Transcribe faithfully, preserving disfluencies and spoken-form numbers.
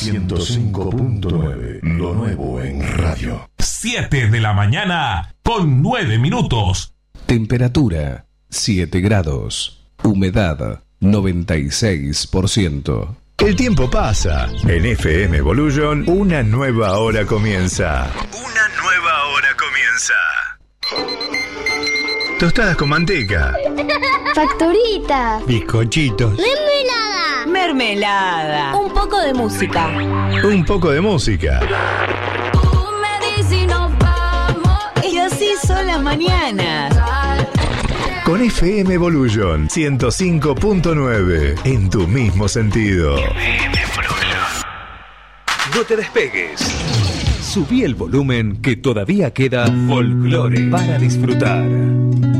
ciento cinco punto nueve, lo nuevo en radio. siete de la mañana con nueve minutos. Temperatura siete grados. Humedad noventa y seis por ciento. El tiempo pasa. En F M Evolution, una nueva hora comienza. Una nueva hora comienza. Tostadas con manteca. Facturitas. Bizcochitos. Mermelada. Mermelada. Un poco de música. Un poco de música. Y así son las mañanas. Con F M Evolution ciento cinco punto nueve. En tu mismo sentido. F M Evolution. No te despegues. Subí el volumen que todavía queda folclore para disfrutar.